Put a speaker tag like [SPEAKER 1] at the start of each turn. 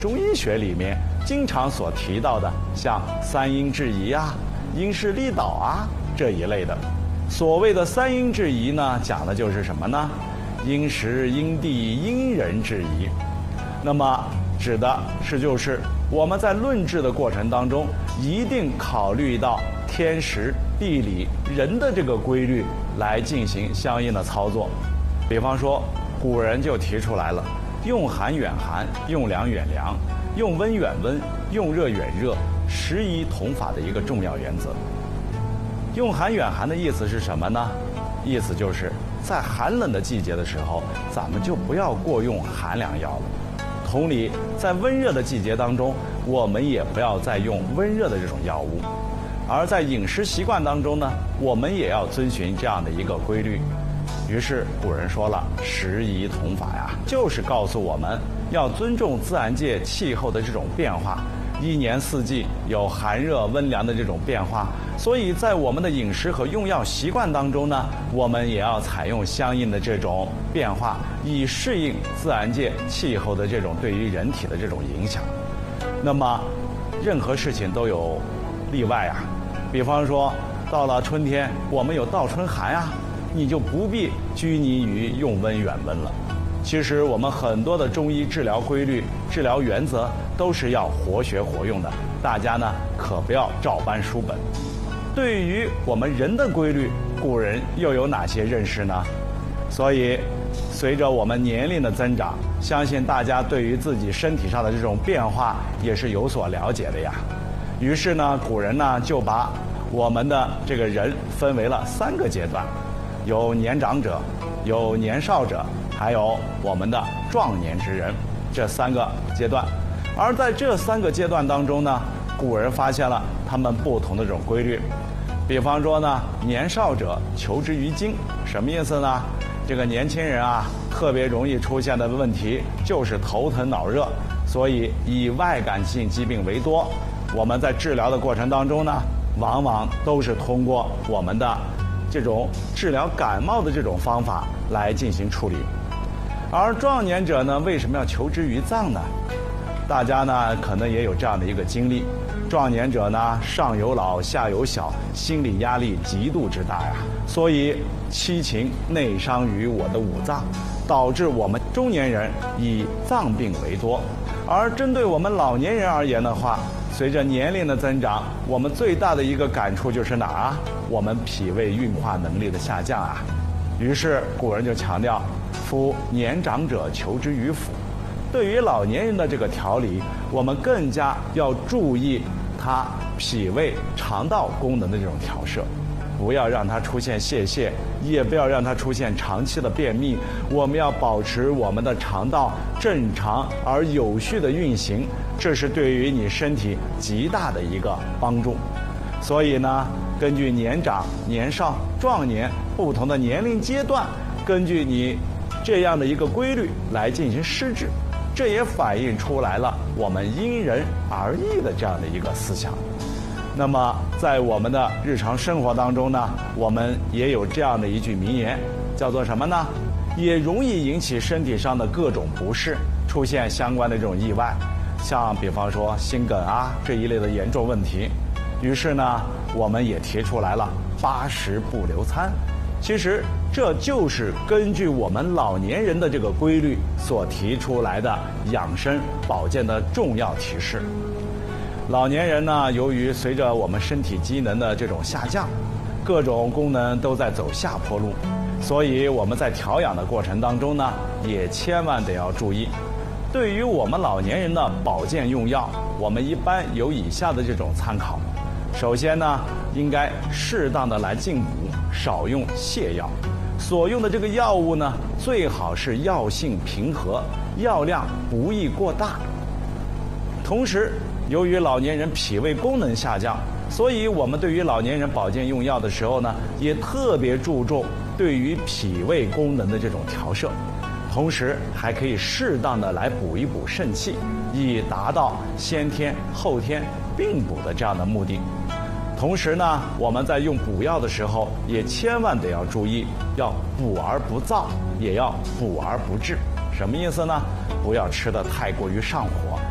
[SPEAKER 1] 中医学里面经常所提到的，像三阴制宜啊、因势利导啊这一类的。所谓的三阴制宜呢，讲的就是什么呢？因时、因地、因人制宜。那么指的是就是我们在论治的过程当中，一定考虑到天时、地理、人的这个规律来进行相应的操作。比方说，古人就提出来了，用寒远寒，用凉远凉，用温远温，用热远热，时宜同法的一个重要原则。用寒远寒的意思是什么呢？意思就是在寒冷的季节的时候，咱们就不要过用寒凉药了。同理，在温热的季节当中，我们也不要再用温热的这种药物。而在饮食习惯当中呢，我们也要遵循这样的一个规律。于是古人说了，时宜同法呀，就是告诉我们要尊重自然界气候的这种变化，一年四季有寒热温凉的这种变化，所以在我们的饮食和用药习惯当中呢，我们也要采用相应的这种变化，以适应自然界气候的这种对于人体的这种影响。那么任何事情都有例外啊，比方说到了春天，我们有倒春寒啊，你就不必拘泥于用温远温了。其实我们很多的中医治疗规律、治疗原则都是要活学活用的，大家呢可不要照搬书本。对于我们人的规律，古人又有哪些认识呢？所以随着我们年龄的增长，相信大家对于自己身体上的这种变化也是有所了解的呀。于是呢，古人呢就把我们的这个人分为了3个阶段，有年长者，有年少者，还有我们的壮年之人，这3个阶段。而在这3个阶段当中呢，古人发现了他们不同的这种规律。比方说呢，年少者求之于精，什么意思呢？这个年轻人啊，特别容易出现的问题就是头疼脑热，所以以外感性疾病为多。我们在治疗的过程当中呢，往往都是通过我们的这种治疗感冒的这种方法来进行处理。而壮年者呢，为什么要求之于脏呢？大家呢可能也有这样的一个经历，壮年者呢上有老下有小，心理压力极度之大呀，所以七情内伤于我的五脏，导致我们中年人以脏病为多。而针对我们老年人而言的话，随着年龄的增长，我们最大的一个感触就是哪儿啊？我们脾胃运化能力的下降啊。于是古人就强调，夫年长者求之于腑。对于老年人的这个调理，我们更加要注意他脾胃肠道功能的这种调摄，不要让它出现泄泻，也不要让它出现长期的便秘。我们要保持我们的肠道正常而有序的运行，这是对于你身体极大的一个帮助。所以呢，根据年长、年少、壮年不同的年龄阶段，根据你这样的一个规律来进行施治，这也反映出来了我们因人而异的这样的一个思想。那么在我们的日常生活当中呢，我们也有这样的一句名言，叫做什么呢？也容易引起身体上的各种不适，出现相关的这种意外，像比方说心梗啊这一类的严重问题。于是呢，我们也提出来了8食不留餐。其实这就是根据我们老年人的这个规律所提出来的养生保健的重要提示。老年人呢，由于随着我们身体机能的这种下降，各种功能都在走下坡路，所以我们在调养的过程当中呢，也千万得要注意。对于我们老年人的保健用药，我们一般有以下的这种参考。首先呢，应该适当的来进补，少用泻药。所用的这个药物呢，最好是药性平和，药量不宜过大。同时，由于老年人脾胃功能下降，所以我们对于老年人保健用药的时候呢，也特别注重对于脾胃功能的这种调摄。同时还可以适当的来补一补肾气，以达到先天后天并补的这样的目的。同时呢，我们在用补药的时候，也千万得要注意，要补而不燥，也要补而不滞。什么意思呢？不要吃得太过于上火，